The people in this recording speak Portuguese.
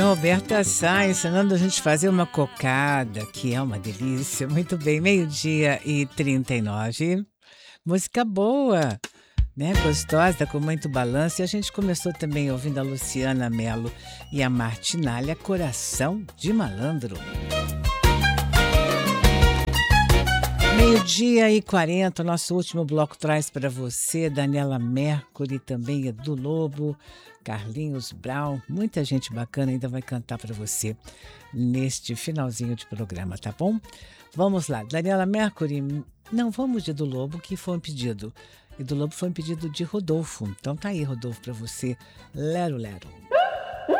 Roberta Sá ensinando a gente a fazer uma cocada, que é uma delícia. Muito bem, 12h39. Música boa, né? Gostosa, com muito balanço. E a gente começou também ouvindo a Luciana Mello e a Martinália, Coração de Malandro. 12h40, nosso último bloco traz para você Daniela Mercury, também Edu Lobo, Carlinhos Brown, muita gente bacana ainda vai cantar para você neste finalzinho de programa, tá bom? Vamos lá, Daniela Mercury, não vamos de Edu Lobo, que foi um pedido. Edu Lobo foi um pedido de Rodolfo, então tá aí, Rodolfo, para você, Lero Lero.